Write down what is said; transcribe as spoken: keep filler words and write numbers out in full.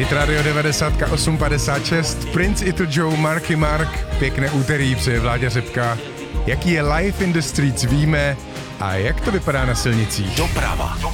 Hit Radio devadesát osm padesát šest, Prince, Itl Joe, Marky Mark, pěkné úterý, přeje Vláďa Řepka. Jaký je life in the streets, víme, a jak to vypadá na silnicích. Doprava.